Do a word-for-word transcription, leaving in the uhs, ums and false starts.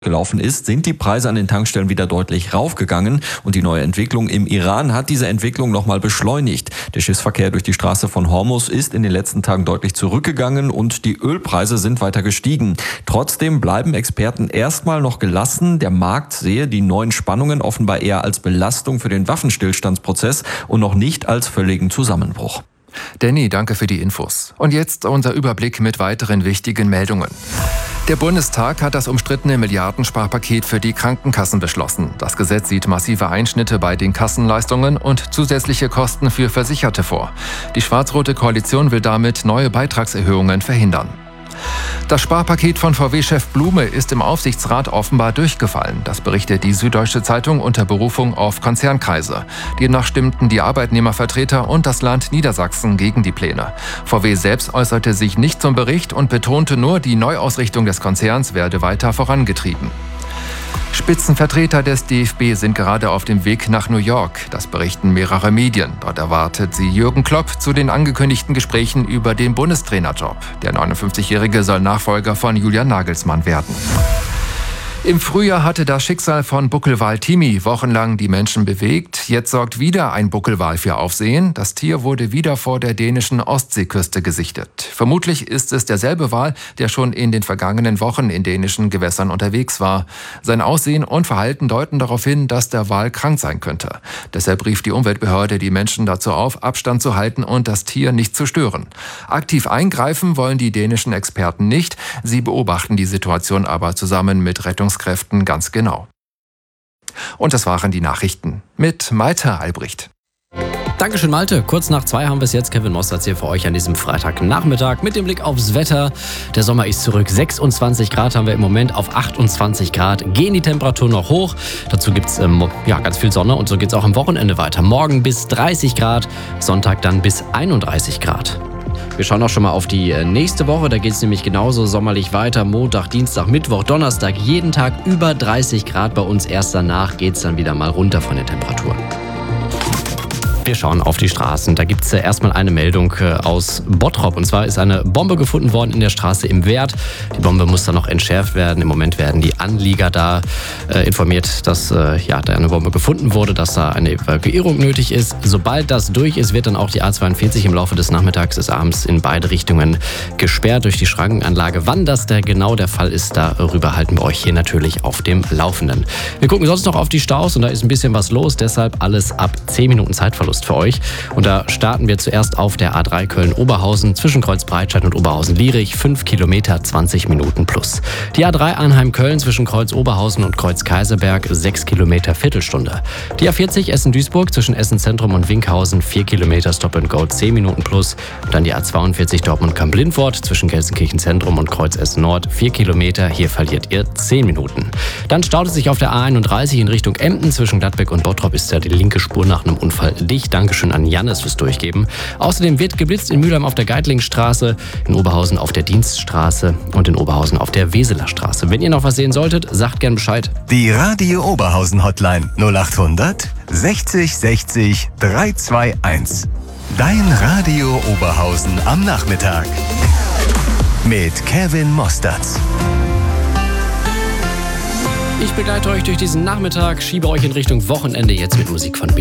gelaufen ist, sind die Preise an den Tankstellen wieder deutlich raufgegangen und die neue Entwicklung im Iran hat diese Entwicklung nochmal beschleunigt. Der Schiffsverkehr durch die Straße von Hormuz ist in den letzten Tagen deutlich zurückgegangen und die Ölpreise sind weiter gestiegen. Trotzdem bleiben Experten erstmal noch gelassen. Der Markt sehe die neuen Spannungen offenbar eher als Belastung für den Waffenstillstandsprozess und noch nicht als völligen Zusammenbruch. Danny, danke für die Infos. Und jetzt unser Überblick mit weiteren wichtigen Meldungen. Der Bundestag hat das umstrittene Milliardensparpaket für die Krankenkassen beschlossen. Das Gesetz sieht massive Einschnitte bei den Kassenleistungen und zusätzliche Kosten für Versicherte vor. Die schwarz-rote Koalition will damit neue Beitragserhöhungen verhindern. Das Sparpaket von V W-Chef Blume ist im Aufsichtsrat offenbar durchgefallen. Das berichtet die Süddeutsche Zeitung unter Berufung auf Konzernkreise. Demnach stimmten die Arbeitnehmervertreter und das Land Niedersachsen gegen die Pläne. V W selbst äußerte sich nicht zum Bericht und betonte nur, die Neuausrichtung des Konzerns werde weiter vorangetrieben. Spitzenvertreter des D F B sind gerade auf dem Weg nach New York. Das berichten mehrere Medien. Dort erwartet sie Jürgen Klopp zu den angekündigten Gesprächen über den Bundestrainerjob. Der neunundfünfzigjährige soll Nachfolger von Julian Nagelsmann werden. Im Frühjahr hatte das Schicksal von Buckelwal Timi wochenlang die Menschen bewegt. Jetzt sorgt wieder ein Buckelwal für Aufsehen. Das Tier wurde wieder vor der dänischen Ostseeküste gesichtet. Vermutlich ist es derselbe Wal, der schon in den vergangenen Wochen in dänischen Gewässern unterwegs war. Sein Aussehen und Verhalten deuten darauf hin, dass der Wal krank sein könnte. Deshalb rief die Umweltbehörde die Menschen dazu auf, Abstand zu halten und das Tier nicht zu stören. Aktiv eingreifen wollen die dänischen Experten nicht. Sie beobachten die Situation aber zusammen mit Rettungs Kräften ganz genau. Und das waren die Nachrichten mit Malte Albrecht. Dankeschön, Malte. Kurz nach zwei haben wir es jetzt. Kevin Mostert hier für euch an diesem Freitagnachmittag mit dem Blick aufs Wetter. Der Sommer ist zurück. sechsundzwanzig Grad haben wir im Moment, auf achtundzwanzig Grad gehen die Temperaturen noch hoch. Dazu gibt es ähm, ja, ganz viel Sonne und so geht es auch am Wochenende weiter. Morgen bis dreißig Grad, Sonntag dann bis einunddreißig Grad. Wir schauen auch schon mal auf die nächste Woche. Da geht es nämlich genauso sommerlich weiter. Montag, Dienstag, Mittwoch, Donnerstag. Jeden Tag über dreißig Grad bei uns. Erst danach geht es dann wieder mal runter von den Temperaturen. Wir schauen auf die Straßen. Da gibt es erstmal eine Meldung aus Bottrop. Und zwar ist eine Bombe gefunden worden in der Straße im Wert. Die Bombe muss dann noch entschärft werden. Im Moment werden die Anlieger da äh, informiert, dass äh, ja, da eine Bombe gefunden wurde, dass da eine Evakuierung nötig ist. Sobald das durch ist, wird dann auch die A zweiundvierzig im Laufe des Nachmittags des Abends in beide Richtungen gesperrt durch die Schrankenanlage. Wann das der, genau der Fall ist, darüber halten wir euch hier natürlich auf dem Laufenden. Wir gucken sonst noch auf die Staus und da ist ein bisschen was los. Deshalb alles ab zehn Minuten Zeitverlust für euch. Und da starten wir zuerst auf der A drei Köln-Oberhausen zwischen Kreuz-Breitscheid und Oberhausen-Lierich. fünf Kilometer, zwanzig Minuten plus. Die A drei Arnheim-Köln zwischen Kreuz-Oberhausen und Kreuz-Kaiserberg. sechs Kilometer, Viertelstunde. Die A vierzig Essen-Duisburg zwischen Essen-Zentrum und Winkhausen. vier Kilometer, Stop-and-Go, zehn Minuten plus. Und dann die A zweiundvierzig Dortmund-Kamp-Lindwort zwischen Gelsenkirchen-Zentrum und Kreuz-Essen-Nord. vier Kilometer, hier verliert ihr zehn Minuten. Dann staut es sich auf der A einunddreißig in Richtung Emden. Zwischen Gladbeck und Bottrop ist ja die linke Spur nach einem Unfall dicht. Dankeschön an Jannis fürs Durchgeben. Außerdem wird geblitzt in Mülheim auf der Geitlingstraße, in Oberhausen auf der Dienststraße und in Oberhausen auf der Weseler Straße. Wenn ihr noch was sehen solltet, sagt gern Bescheid. Die Radio Oberhausen Hotline null achthundert sechzig sechzig dreihunderteinundzwanzig. Dein Radio Oberhausen am Nachmittag. Mit Kevin Mostert. Ich begleite euch durch diesen Nachmittag, schiebe euch in Richtung Wochenende jetzt mit Musik von Billy.